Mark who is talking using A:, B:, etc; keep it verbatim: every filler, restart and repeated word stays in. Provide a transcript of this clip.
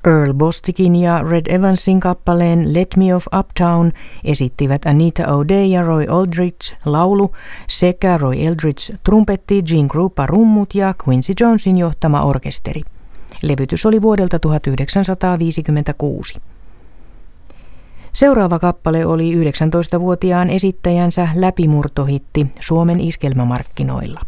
A: Earl Bostickin ja Red Evansin kappaleen Let Me Off Uptown esittivät Anita O'Day ja Roy Eldridge laulu sekä Roy Eldridge trumpetti, Gene Krupa rummut ja Quincy Jonesin johtama orkesteri. Levytys oli vuodelta tuhatyhdeksänsataaviisikymmentäkuusi. Seuraava kappale oli yhdeksäntoistavuotiaan esittäjänsä läpimurtohitti Suomen iskelmämarkkinoilla.